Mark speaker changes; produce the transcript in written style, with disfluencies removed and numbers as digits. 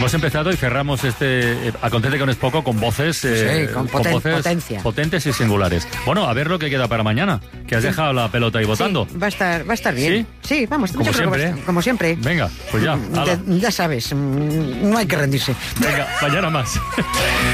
Speaker 1: hemos empezado y cerramos este Acontece que no es poco con voces,
Speaker 2: con
Speaker 1: voces
Speaker 2: potencia.
Speaker 1: potentes y singulares. Bueno, a ver lo que queda para mañana, que has dejado la pelota ahí votando.
Speaker 2: Sí, va a estar bien. Sí, vamos,
Speaker 1: como
Speaker 2: yo creo que
Speaker 1: siempre.
Speaker 2: como siempre.
Speaker 1: Venga, pues ya.
Speaker 2: Ya sabes, no hay que rendirse.
Speaker 1: Venga, mañana más.